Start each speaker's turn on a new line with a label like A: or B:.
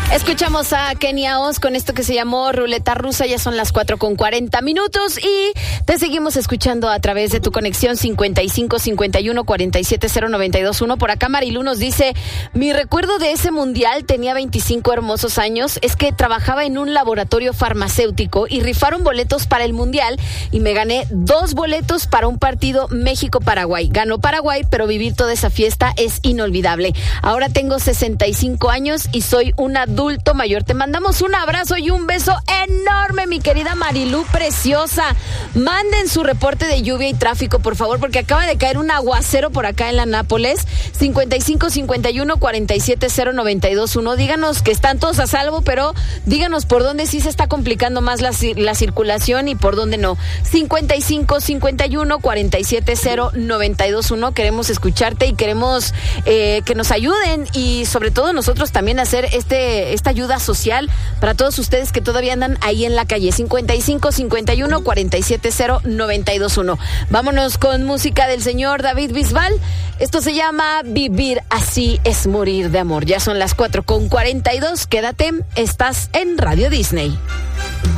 A: Escuchamos a Kenia Oz con esto que se llamó Ruleta Rusa. Ya son las 4:40 y te seguimos escuchando a través de tu conexión 55 51 47 0921. Por acá Marilu nos dice: mi recuerdo de ese mundial, tenía 25 hermosos años, es que trabajaba en un laboratorio farmacéutico y rifaron boletos para el mundial y me gané 2 boletos para un partido México-Paraguay. Ganó Paraguay, pero vivir toda esa fiesta es inolvidable. Ahora tengo 65 años y soy un adulto mayor. Te mandamos un abrazo y un beso enorme, mi querida Marilu preciosa. Manden su reporte de lluvia y tráfico, por favor, porque acaba de caer un aguacero por acá en la Nápoles. 55 51 47 0921. Díganos que están todos a salvo, pero díganos por dónde sí se está complicando más la circulación y por dónde no. 55 51 47 0921. Queremos escucharte y queremos que nos ayuden y sobre todo nosotros también hacer esta ayuda social para todos ustedes que todavía andan ahí en la calle. 55 51 47 0921. Vámonos con música del señor David Bisbal. Esto se llama Vivir así es morir de amor. Ya son las 4:42. Quédate, estás en Radio Disney.